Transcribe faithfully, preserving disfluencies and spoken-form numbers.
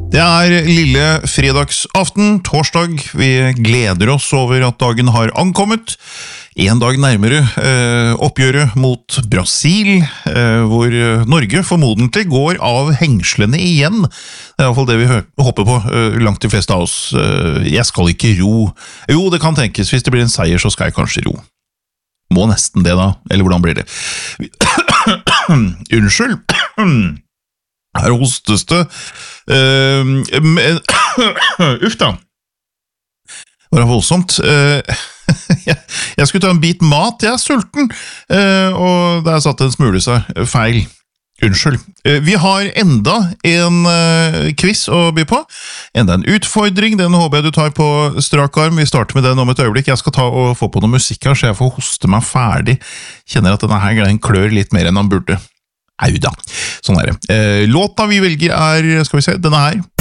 Det er lille fredagsaften, torsdag. Vi gleder oss over at dagen har ankommet. En dag nærmere eh, oppgjøret mot Brasil, eh, hvor Norge formodentlig går av hengslene igjen. Det er i hvert fall det vi håper på, eh, langt de fleste av oss. Eh, jeg skal ikke ro. Jo, det kan tenkes. Hvis det blir en seier, så skal jeg kanskje ro. Må nesten det da, eller hvordan blir det? Unnskyld. Her hostes det. Uh, men, uff da. Var det voldsomt? Uh, jeg, jeg skulle ta en bit mat, jeg er sulten. Uh, og der satt en smule seg. Feil. Unnskyld. Uh, vi har enda en uh, quiz å by på. Enda en utfordring. Den håper jeg du tar på strak arm. Vi starter med den om et øyeblikk. Jeg skal ta og få på noe musikk her, så jeg får hoste meg ferdig. Kjenner at denne her den klør litt mer enn han burde. Au da. Sånn er det. Eh, låta vi velger er, skal vi se, denne her.